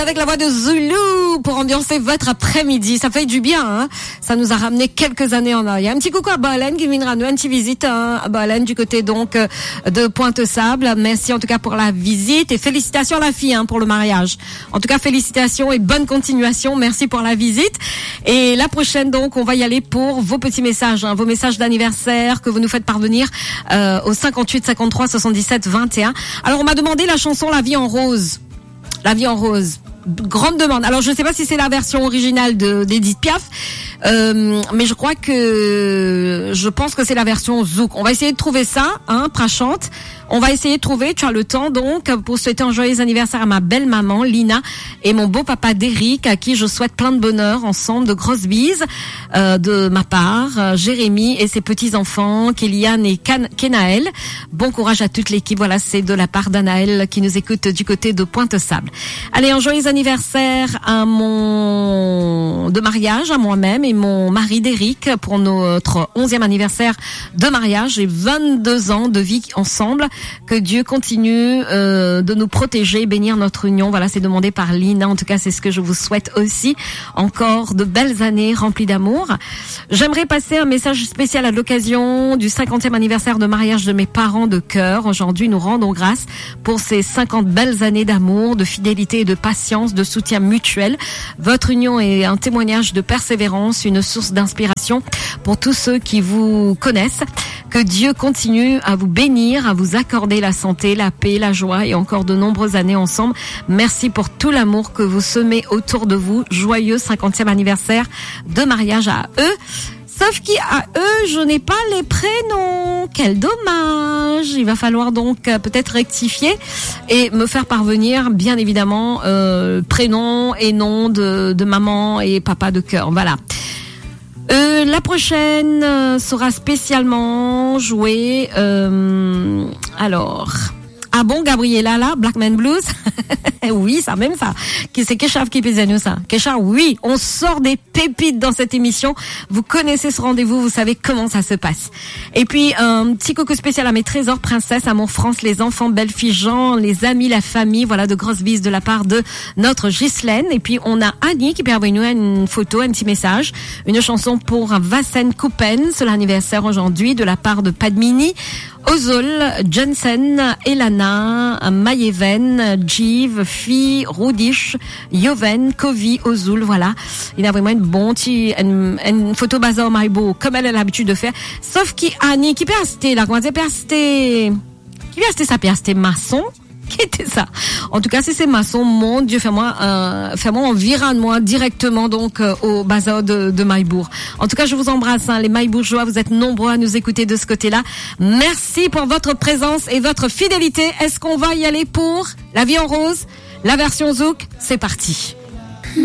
avec la voix de Zulu pour ambiancer votre après-midi. Ça fait du bien, hein. Ça nous a ramené quelques années en arrière. Un petit coucou à Balen qui viendra nous, une petite visite, hein, à Balen du côté donc de Pointe-Sable. Merci en tout cas pour la visite et félicitations à la fille, hein, pour le mariage. En tout cas, félicitations et bonne continuation. Merci pour la visite. Et la prochaine donc, on va y aller pour vos petits messages, hein, vos messages d'anniversaire que vous nous faites parvenir au 58 53 77 21. Alors on m'a demandé la chanson La vie en rose. La vie en rose. Grande demande. Alors je ne sais pas si c'est la version originale d'Edith Piaf, mais je pense que c'est la version Zouk. On va essayer de trouver ça, hein, Prachante. On va essayer de trouver, tu as le temps donc, pour souhaiter un joyeux anniversaire à ma belle maman Lina et mon beau papa Derrick, à qui je souhaite plein de bonheur ensemble, de grosses bises de ma part, Jérémy et ses petits enfants, Kéliane et Kenaël. Bon courage à toute l'équipe. Voilà, c'est de la part d'Anaël qui nous écoute du côté de Pointe-Sable. Allez, un joyeux anniversaire à de mariage à moi-même et mon mari Derrick pour notre 11e anniversaire de mariage et 22 ans de vie ensemble. Que Dieu continue de nous protéger, bénir notre union. Voilà, c'est demandé par Lina. En tout cas, c'est ce que je vous souhaite aussi. Encore de belles années remplies d'amour. J'aimerais passer un message spécial à l'occasion du 50e anniversaire de mariage de mes parents de cœur. Aujourd'hui, nous rendons grâce pour ces 50 belles années d'amour, de fidélité et de patience, de soutien mutuel. Votre union est un témoignage de persévérance, une source d'inspiration pour tous ceux qui vous connaissent. Que Dieu continue à vous bénir, à vous accorder la santé, la paix, la joie et encore de nombreuses années ensemble. Merci pour tout l'amour que vous semez autour de vous. Joyeux 50e anniversaire de mariage à eux. Sauf qu'à eux, je n'ai pas les prénoms. Quel dommage. Il va falloir donc peut-être rectifier et me faire parvenir, bien évidemment, prénom et nom de maman et papa de cœur. Voilà. La prochaine sera spécialement jouée. Alors, ah bon, Gabriella là, Blackman Blues. Oui, ça même ça. C'est Keshav qui pèse à nous ça. Keshav, oui, on sort des pépites dans cette émission. Vous connaissez ce rendez-vous, vous savez comment ça se passe. Et puis un petit coucou spécial à mes trésors princesses, à mon France, les enfants, belle-fille Jean, les amis, la famille. Voilà, de grosses bises de la part de notre Ghislaine. Et puis on a Annie qui peut envoyer nous une photo, un petit message, une chanson pour Vassen Coupen, c'est l'anniversaire aujourd'hui de la part de Padmini. Ozol, Jensen, Elana, Mayeven, Jiv, Fi, Rudish, Yoven, Kovi, Ozul, voilà. Il a vraiment une photo bazar maïbo, comme elle a l'habitude de faire. Sauf qu'Annie, qui peut rester là, sa pièce, maçon. Qui était ça? En tout cas, si c'est maçon, mon Dieu, fais-moi environne-moi directement donc au bazar de Maïbourg. En tout cas, je vous embrasse, hein, les Maïbourgeois, vous êtes nombreux à nous écouter de ce côté-là. Merci pour votre présence et votre fidélité. Est-ce qu'on va y aller pour La vie en rose, la version Zouk? C'est parti.